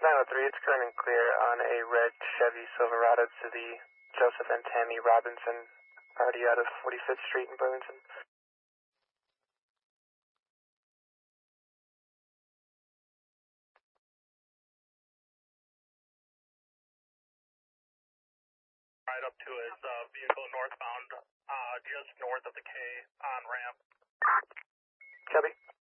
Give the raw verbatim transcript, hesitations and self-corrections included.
nine oh three, it's current and clear on a red Chevy Silverado to the Joseph and Tammy Robinson, already out of forty-fifth Street in Burlington. Right up to his uh, vehicle northbound, uh, just north of the K on ramp. Copy.